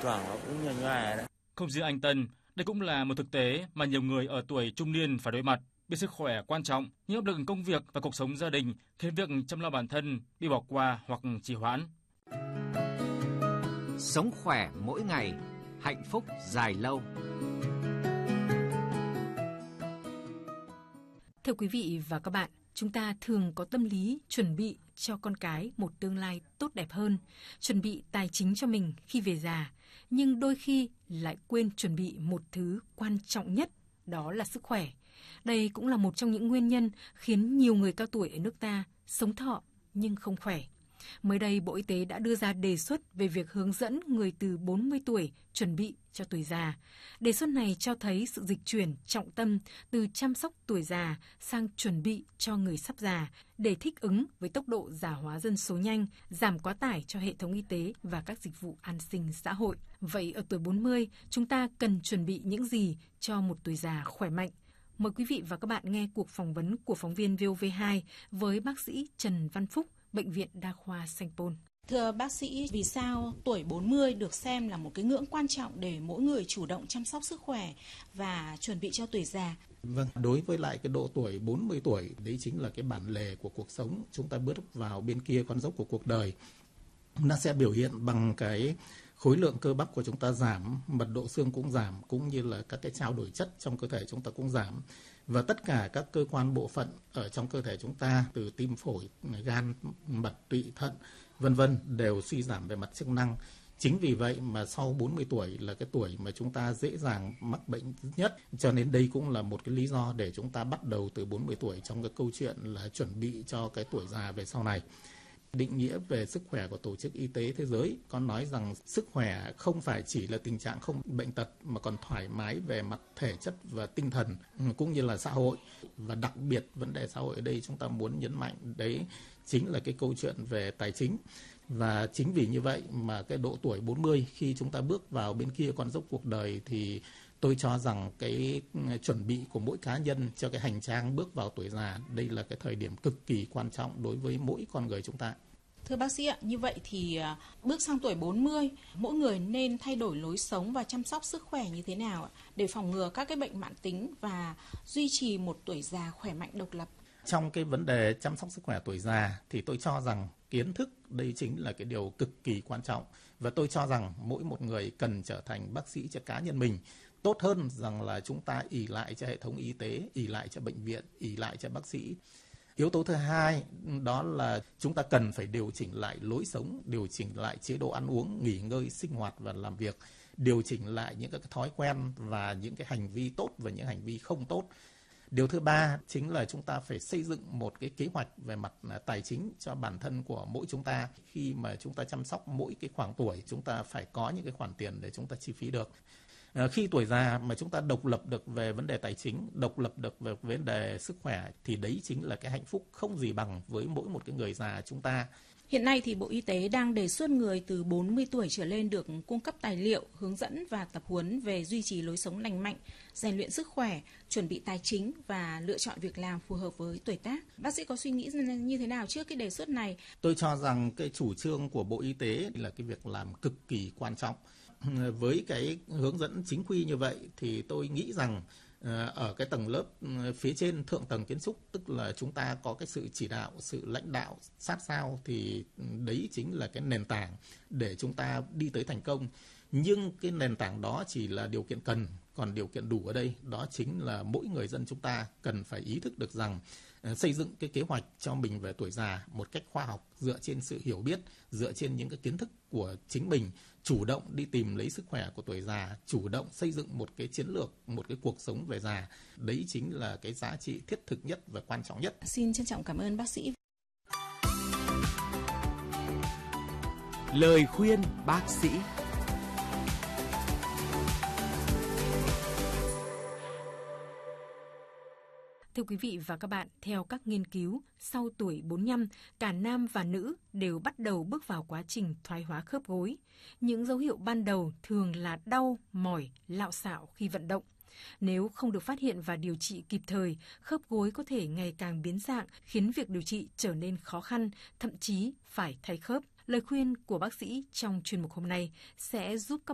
choàng nó cũng nhòe nhòe đấy. Không riêng anh Tân, đây cũng là một thực tế mà nhiều người ở tuổi trung niên phải đối mặt. Biết sức khỏe quan trọng, nhưng áp lực công việc và cuộc sống gia đình khiến việc chăm lo bản thân bị bỏ qua hoặc trì hoãn. Sống khỏe mỗi ngày, hạnh phúc dài lâu. Thưa quý vị và các bạn, chúng ta thường có tâm lý chuẩn bị cho con cái một tương lai tốt đẹp hơn, chuẩn bị tài chính cho mình khi về già, nhưng đôi khi lại quên chuẩn bị một thứ quan trọng nhất, đó là sức khỏe. Đây cũng là một trong những nguyên nhân khiến nhiều người cao tuổi ở nước ta sống thọ nhưng không khỏe. Mới đây, Bộ Y tế đã đưa ra đề xuất về việc hướng dẫn người từ 40 tuổi chuẩn bị cho tuổi già. Đề xuất này cho thấy sự dịch chuyển trọng tâm từ chăm sóc tuổi già sang chuẩn bị cho người sắp già để thích ứng với tốc độ già hóa dân số nhanh, giảm quá tải cho hệ thống y tế và các dịch vụ an sinh xã hội. Vậy ở tuổi 40, chúng ta cần chuẩn bị những gì cho một tuổi già khỏe mạnh? Mời quý vị và các bạn nghe cuộc phỏng vấn của phóng viên VOV2 với bác sĩ Trần Văn Phúc, Bệnh viện Đa khoa Sanh Pôn. Thưa bác sĩ, vì sao tuổi 40 được xem là một cái ngưỡng quan trọng để mỗi người chủ động chăm sóc sức khỏe và chuẩn bị cho tuổi già? Vâng, đối với lại cái độ tuổi 40 tuổi, đấy chính là cái bản lề của cuộc sống. Chúng ta bước vào bên kia con dốc của cuộc đời. Nó sẽ biểu hiện bằng cái khối lượng cơ bắp của chúng ta giảm, mật độ xương cũng giảm, cũng như là các cái trao đổi chất trong cơ thể chúng ta cũng giảm. Và tất cả các cơ quan bộ phận ở trong cơ thể chúng ta, từ tim phổi, gan, mật, tụy, thận, vân vân đều suy giảm về mặt chức năng. Chính vì vậy mà sau 40 tuổi là cái tuổi mà chúng ta dễ dàng mắc bệnh nhất. Cho nên đây cũng là một cái lý do để chúng ta bắt đầu từ 40 tuổi trong cái câu chuyện là chuẩn bị cho cái tuổi già về sau này. Định nghĩa về sức khỏe của Tổ chức Y tế Thế giới có nói rằng sức khỏe không phải chỉ là tình trạng không bệnh tật mà còn thoải mái về mặt thể chất và tinh thần cũng như là xã hội. Và đặc biệt vấn đề xã hội ở đây chúng ta muốn nhấn mạnh đấy chính là cái câu chuyện về tài chính. Và chính vì như vậy mà cái độ tuổi 40 khi chúng ta bước vào bên kia con dốc cuộc đời thì tôi cho rằng cái chuẩn bị của mỗi cá nhân cho cái hành trang bước vào tuổi già, đây là cái thời điểm cực kỳ quan trọng đối với mỗi con người chúng ta. Thưa bác sĩ ạ, như vậy thì bước sang tuổi 40, mỗi người nên thay đổi lối sống và chăm sóc sức khỏe như thế nào để phòng ngừa các cái bệnh mãn tính và duy trì một tuổi già khỏe mạnh độc lập? Trong cái vấn đề chăm sóc sức khỏe tuổi già thì tôi cho rằng kiến thức đây chính là cái điều cực kỳ quan trọng. Và tôi cho rằng mỗi một người cần trở thành bác sĩ cho cá nhân mình. Tốt hơn rằng là chúng ta ỷ lại cho hệ thống y tế, ỷ lại cho bệnh viện, ỷ lại cho bác sĩ. Yếu tố thứ hai đó là chúng ta cần phải điều chỉnh lại lối sống, điều chỉnh lại chế độ ăn uống, nghỉ ngơi, sinh hoạt và làm việc, điều chỉnh lại những cái thói quen và những cái hành vi tốt và những hành vi không tốt. Điều thứ ba chính là chúng ta phải xây dựng một cái kế hoạch về mặt tài chính cho bản thân của mỗi chúng ta. Khi mà chúng ta chăm sóc mỗi cái khoảng tuổi, chúng ta phải có những cái khoản tiền để chúng ta chi phí được. Khi tuổi già mà chúng ta độc lập được về vấn đề tài chính, độc lập được về vấn đề sức khỏe thì đấy chính là cái hạnh phúc không gì bằng với mỗi một cái người già chúng ta. Hiện nay thì Bộ Y tế đang đề xuất người từ 40 tuổi trở lên được cung cấp tài liệu, hướng dẫn và tập huấn về duy trì lối sống lành mạnh, rèn luyện sức khỏe, chuẩn bị tài chính và lựa chọn việc làm phù hợp với tuổi tác. Bác sĩ có suy nghĩ như thế nào trước cái đề xuất này? Tôi cho rằng cái chủ trương của Bộ Y tế là cái việc làm cực kỳ quan trọng. Với cái hướng dẫn chính quy như vậy thì tôi nghĩ rằng ở cái tầng lớp phía trên thượng tầng kiến trúc, tức là chúng ta có cái sự chỉ đạo, sự lãnh đạo sát sao thì đấy chính là cái nền tảng để chúng ta đi tới thành công. Nhưng cái nền tảng đó chỉ là điều kiện cần, còn điều kiện đủ ở đây đó chính là mỗi người dân chúng ta cần phải ý thức được rằng xây dựng cái kế hoạch cho mình về tuổi già một cách khoa học, dựa trên sự hiểu biết, dựa trên những cái kiến thức của chính mình, chủ động đi tìm lấy sức khỏe của tuổi già, chủ động xây dựng một cái chiến lược, một cái cuộc sống về già. Đấy chính là cái giá trị thiết thực nhất và quan trọng nhất. Xin trân trọng cảm ơn bác sĩ. Lời khuyên bác sĩ. Thưa quý vị và các bạn, theo các nghiên cứu, sau tuổi 45, cả nam và nữ đều bắt đầu bước vào quá trình thoái hóa khớp gối. Những dấu hiệu ban đầu thường là đau, mỏi, lạo xạo khi vận động. Nếu không được phát hiện và điều trị kịp thời, khớp gối có thể ngày càng biến dạng, khiến việc điều trị trở nên khó khăn, thậm chí phải thay khớp. Lời khuyên của bác sĩ trong chuyên mục hôm nay sẽ giúp các